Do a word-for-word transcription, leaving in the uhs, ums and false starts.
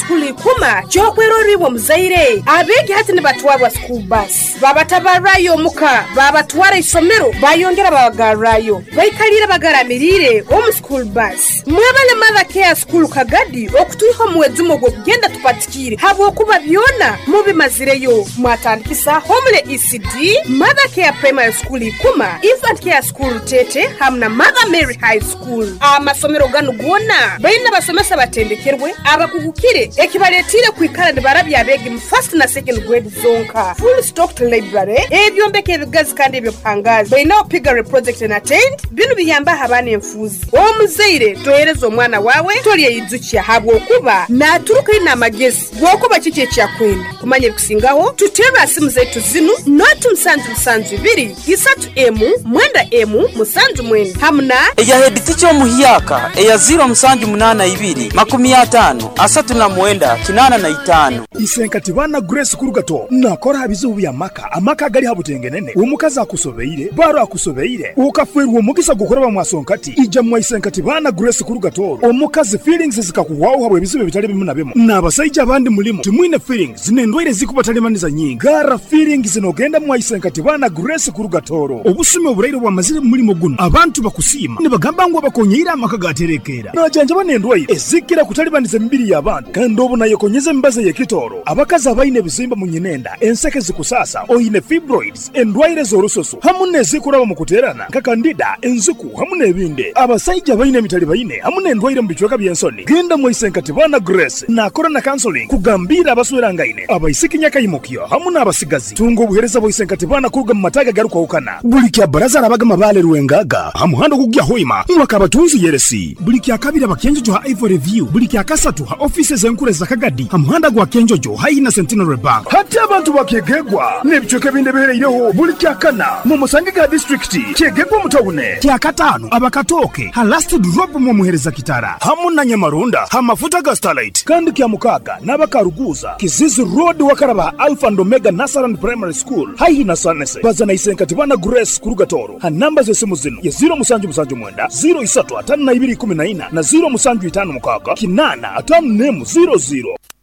School ikuma kyokweroriibwa muzaire abegi hati ne batwabwa school bus babatabarayo muka babatwara isomero bayongera babagarayo bayikalira bagaramirire omu school bus mwebale mother care school kagadi okutuiho mwezi mogwo kugenda tupatikire habwo kuba byona mubimazireyo mwatandikisa homule E C D mother care primary school ikuma infant care school tete hamna mother Mary high school amasomero gano gwona bayina basomesa batendekerwe abakugukire ekibaletire kwikala ne barabya abegi mu first na second grade zonka full stocked library ebyombeke ebigazi kandi ebyo pangazi bayina opigare project and attend bino biyamba habane enfuzi omuzaire tohereza omwana wawe toliye yizukiya habwo kuba naturuka ina amagezi gwokuba kiki kyakwenda kumanya bikusingaho tutera asimu zetu zinu not musanzu musanzu ibiri isatu emu mwenda emu musanzu mwenda hamna eya hediti cyo muhiyaka eya zero musanzu munana ibiri makumi atano asatu na mwenda kinana na itano isenkati bana Grace kurugato nakora habizu ya maka amaka gali habutengenene umukaza akusobeire baro akusobeire ukafwerwa mugisa gukora bamwasonkati ija mwa isenkati bana Grace kurugato omukazi feelings zikakuwaho habwe bizibe bitali bimu na bimu nabasajja abandi mulimo timwine feelings zinendwire zikubatalемaniza nyingi gara feelings zinogenda mwa isenkati bana Grace kurugatoro obusume oburairo bwa mazire mulimo guno abantu bakusima ne bagamba ngo bakonyira amaka gaterekera najanja banendwaye ezikira kutalibaniza mbiri yabantu kandi obuna yekonyeze mbaze yekitoro abakazi abayine bizimba munyinenda enseke zikusasa oyine fibroids endwaire zorososo hamune zikuraba mukuterana kakandida enzuku hamune ebinde abasajja bayine mitali bayine hamune endwaire mbichweka byensoni genda mu isenkati bana Grace na corona counseling kugambira abaswerangaine abayisikinya kayimukyo hamune abasigazi tungo buhereza bo isenkati bana kuruga mataga garuka ukana bulikya baraza nabaga mabale ruwengaga hamuhando kugya hoima mwaka batunzi yeresi bulikya kabira bakenjo ha Ivo review bulikya kasatu ha offices enkure zakagadi hamuhanda gwa kenjojo haina Centenary Bank hati abantu bakegegwa nebichoke binde bereireho bulikya kana mu Musangiga district kegegwa mutawune kya katano abakatoke ha last drop mu muhereza kitara hamuna Nyamarunda ha mafuta ga Starlight kandi kya mukaga nabakaruguza Kizizi Road wakaraba Alpha and Omega Nasaran Primary School haina Sanese bazana isenkati bana Grace kurugatoro ha namba zesimu zino ya zero musanju musanju mwenda zero isatu atanu na ibiri kumi na ina na zero musanju itanu mukaga kinana atanu nemu zero zero